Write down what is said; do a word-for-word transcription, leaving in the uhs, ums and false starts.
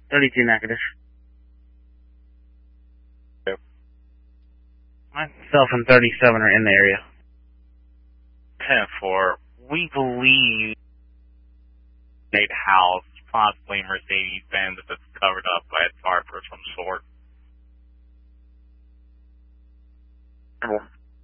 thirty-two Natchitoches. Yep. Myself and thirty-seven are in the area. ten four. We believe Nate House, possibly Mercedes-Benz, if it's covered up by a tarp or some sort.